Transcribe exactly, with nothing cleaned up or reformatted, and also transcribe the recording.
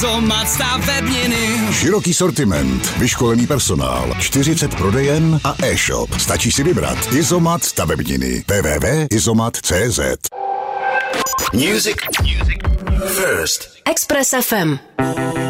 Izomat stavebniny. Široký sortiment, vyškolený personál, čtyřicet prodejen a e-shop. Stačí si vybrat. Izomat stavebniny. w w w tečka izomat tečka c z. Music. Music. First. Express F M.